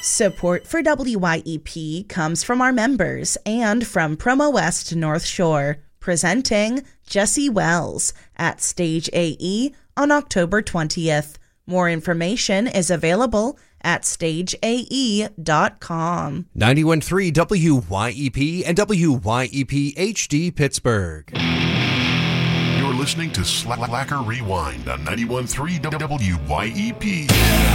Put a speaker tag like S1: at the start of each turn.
S1: Support for WYEP comes from our members and from Promo West North Shore, presenting Jesse Wells at Stage AE on October 20th. More information is available at stageae.com.
S2: 91.3 WYEP and WYEP HD Pittsburgh.
S3: You're listening to Slacker Rewind on 91.3 WYEP.